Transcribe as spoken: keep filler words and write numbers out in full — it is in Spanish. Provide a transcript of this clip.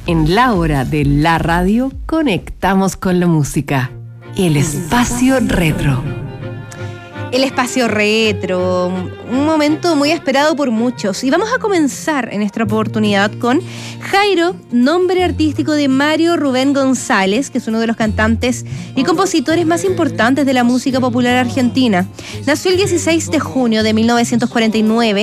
En la hora de la radio, conectamos con la música. El espacio retro. El espacio retro, un momento muy esperado por muchos. Y vamos a comenzar en esta oportunidad con Jairo, nombre artístico de Mario Rubén González, que es uno de los cantantes y compositores más importantes de la música popular argentina. Nació el dieciséis de junio de mil novecientos cuarenta y nueve